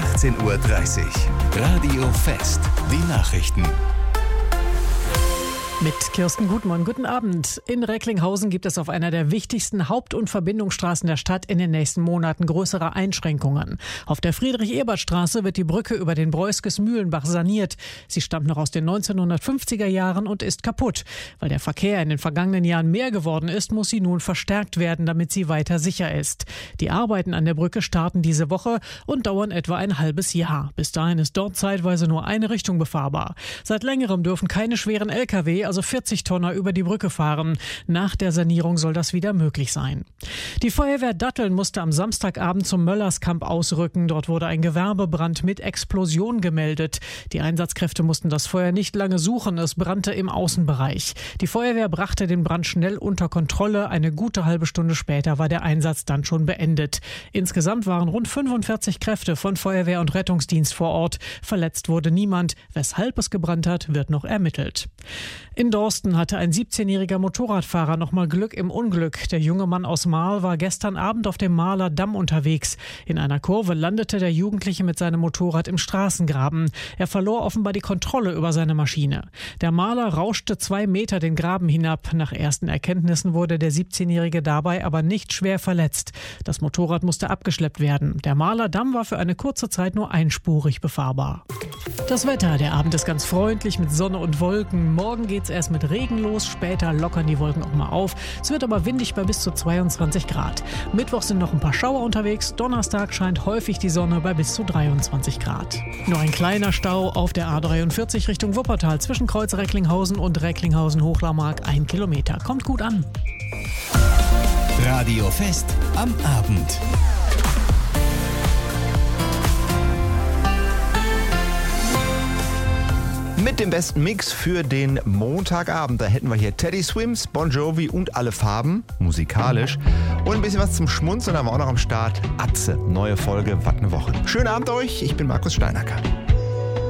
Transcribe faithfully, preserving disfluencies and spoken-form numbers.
achtzehn Uhr dreißig. Radio Fest. Die Nachrichten. Mit Kirsten Gutmann. Guten Abend. In Recklinghausen gibt es auf einer der wichtigsten Haupt- und Verbindungsstraßen der Stadt in den nächsten Monaten größere Einschränkungen. Auf der Friedrich-Ebert-Straße wird die Brücke über den Breuskes-Mühlenbach saniert. Sie stammt noch aus den neunzehnhundertfünfziger Jahren und ist kaputt. Weil der Verkehr in den vergangenen Jahren mehr geworden ist, muss sie nun verstärkt werden, damit sie weiter sicher ist. Die Arbeiten an der Brücke starten diese Woche und dauern etwa ein halbes Jahr. Bis dahin ist dort zeitweise nur eine Richtung befahrbar. Seit längerem dürfen keine schweren L K W, also vierzig Tonner, über die Brücke fahren. Nach der Sanierung soll das wieder möglich sein. Die Feuerwehr Datteln musste am Samstagabend zum Möllerskamp ausrücken. Dort wurde ein Gewerbebrand mit Explosion gemeldet. Die Einsatzkräfte mussten das Feuer nicht lange suchen. Es brannte im Außenbereich. Die Feuerwehr brachte den Brand schnell unter Kontrolle. Eine gute halbe Stunde später war der Einsatz dann schon beendet. Insgesamt waren rund fünfundvierzig Kräfte von Feuerwehr und Rettungsdienst vor Ort. Verletzt wurde niemand. Weshalb es gebrannt hat, wird noch ermittelt. In Dorsten hatte ein siebzehnjähriger Motorradfahrer nochmal Glück im Unglück. Der junge Mann aus Marl war gestern Abend auf dem Marler Damm unterwegs. In einer Kurve landete der Jugendliche mit seinem Motorrad im Straßengraben. Er verlor offenbar die Kontrolle über seine Maschine. Der Marler rauschte zwei Meter den Graben hinab. Nach ersten Erkenntnissen wurde der siebzehnjährige dabei aber nicht schwer verletzt. Das Motorrad musste abgeschleppt werden. Der Marler Damm war für eine kurze Zeit nur einspurig befahrbar. Das Wetter. Der Abend ist ganz freundlich mit Sonne und Wolken. Morgen geht's erst mit Regen los, später lockern die Wolken auch mal auf. Es wird aber windig bei bis zu zweiundzwanzig Grad. Mittwoch sind noch ein paar Schauer unterwegs. Donnerstag scheint häufig die Sonne bei bis zu dreiundzwanzig Grad. Nur ein kleiner Stau auf der A dreiundvierzig Richtung Wuppertal zwischen Kreuz Recklinghausen und Recklinghausen-Hochlarmark. Ein Kilometer. Kommt gut an. Radio Fest am Abend. Mit dem besten Mix für den Montagabend. Da hätten wir hier Teddy Swims, Bon Jovi und alle Farben, musikalisch. Und ein bisschen was zum Schmunzeln haben wir auch noch am Start. Atze, neue Folge, was eine Woche. Schönen Abend euch, ich bin Markus Steinacker.